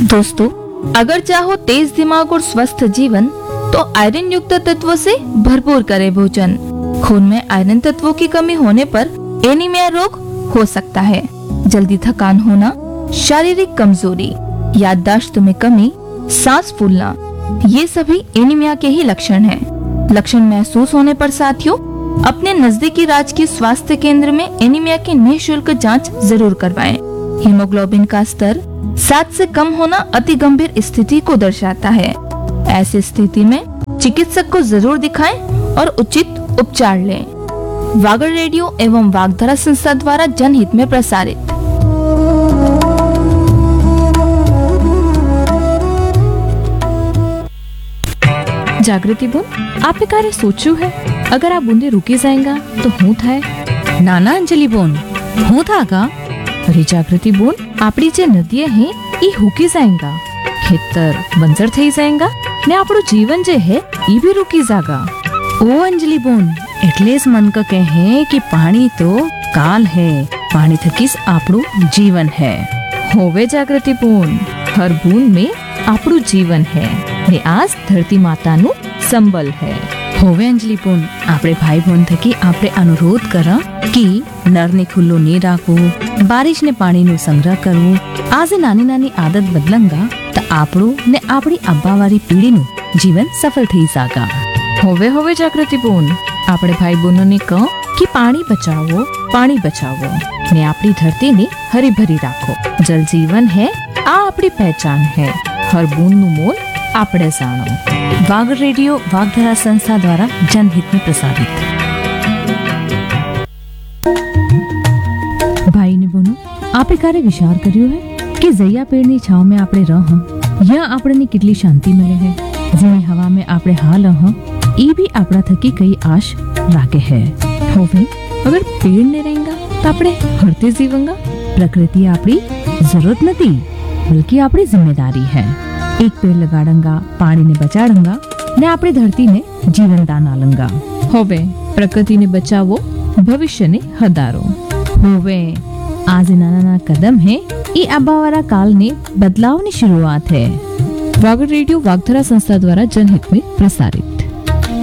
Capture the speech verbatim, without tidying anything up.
दोस्तों, अगर चाहो तेज दिमाग और स्वस्थ जीवन तो आयरन युक्त तत्वों से भरपूर करें भोजन। खून में आयरन तत्वों की कमी होने पर एनीमिया रोग हो सकता है। जल्दी थकान होना, शारीरिक कमजोरी, याददाश्त में कमी, सांस फूलना, ये सभी एनीमिया के ही लक्षण हैं। लक्षण महसूस होने पर साथियों अपने नजदीकी राजकीय स्वास्थ्य केंद्र में एनीमिया की निःशुल्क जांच जरूर करवाएं। हीमोग्लोबिन का स्तर सात से कम होना अति गंभीर स्थिति को दर्शाता है। ऐसी स्थिति में चिकित्सक को जरूर दिखाएं और उचित उपचार लें। वागड़ रेडियो एवं वागधारा संस्था द्वारा जनहित में प्रसारित। जागृति बोल, आपे कार्य सोचू है अगर आप बूंदे रुकी जाएगा तो हूँ थाय? नाना अंजलि बोन, हूँ था का? अरे जागृति बोल, આપણી જે નદીએ હે ઈ હુકી જાયંગા, ખેતર બંજર થઈ જાયંગા ને આપણું જીવન જે હે ઈ भी रुकी जागा। ओ अंजलि बोन, એટલે જ मन का कहे कि पानी तो काल है, पानी थकीस આપણું जीवन है। होवे जागृति बोन, हर बूंद में આપણું जीवन है ने आज धरती माताનું संबल है। होवे अंजलि बोन, आपणे भाई बहन थकी आपणे अनुरोध करा कि नर ने खुल्लो नहीं राखवू, बारिश ने पानी नो संग्रह करवू। आज नानी नानी आदत बदलंगा तो आपड़ू ने आपड़ी अब्बावारी पीढ़ी नु जीवन सफल थई जागा। होवे होवे जागृति बोन, आपणे भाई बहनों ने कहो कि पानी बचाओ, पानी बचाओ ने आपड़ी धरती ने हरी भरी राखो। जल जीवन है, आ आपड़ी पहचान है। हर बूंद नु मोल आपड़े जानो। वागड़ रेडियो वागधारा संस्था द्वारा जनहित में प्रसारित। भाई ने बोनो, आपे कार्य विचार કર્યો है कि जया पेड़नी छाव में आपणे रह या आपणे कितली शांति मिले है। जिनी हवा में आपणे हाल रह ई भी आपड़ा थकी कई आश राखे है। होवे अगर पेड़ ने रहेगा तो आपणे हरते जीवंगा। प्रकृति आपड़ी जरूरत नहीं बल्कि आपड़ी जिम्मेदारी है। एक पेड़ लगाड़ंगा, पानी ने बचाड़ंगा ने आपड़ी धरती ने जीवन दान आलंगा। होवे प्रकृति ने बचावो, भविष्य ने हदारो। होवे आज नाना नाना कदम है, ई आबावारा काल ने बदलाव की शुरुआत है। वागड़ रेडियो वागधारा संस्था द्वारा जनहित में प्रसारित।